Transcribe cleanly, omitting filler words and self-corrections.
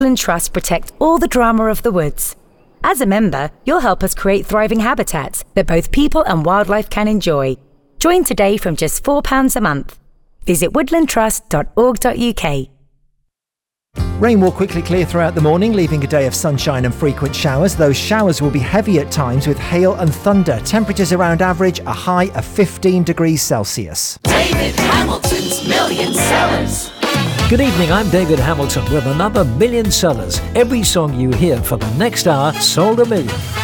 Woodland Trust protect all the drama of the woods. As a member, you'll help us create thriving habitats that both people and wildlife can enjoy. Join today from just £4 a month. Visit woodlandtrust.org.uk. Rain will quickly clear throughout the morning, leaving a day of sunshine and frequent showers. Those showers will be heavy at times with hail and thunder. Temperatures around average, a high of 15 degrees Celsius. David Hamilton's Million Sellers. Good evening, I'm David Hamilton with another Million Sellers. Every song you hear for the next hour sold a million.